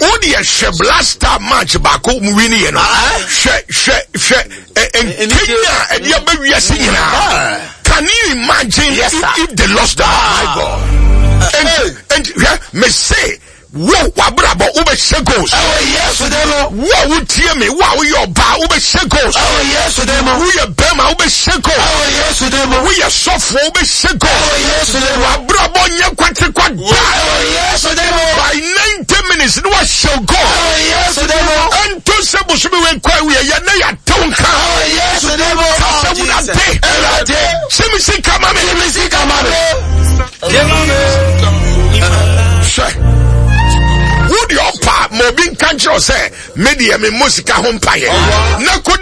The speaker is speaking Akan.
Odi a blaster match back home winning, you know. Can you imagine if they lost the my God? And me say, wow, wabrabo ube shekos. Oh yes, demo. Wow, would hear me? Wow, your ba ube shekos. Oh yes, demo. We are bema ube shekos. Oh yes, demo. We are soft ube shekos. Oh yes, demo. Wabrabo nya kwate kwa. Oh yes, demo. By 90 minutes, no shall go. Oh yes, demo. And to say bushimi when kwa we are na ya tonka. Oh yes, demo. Simisi kamame. Would your pa mobin country say media me musika home pie? Na could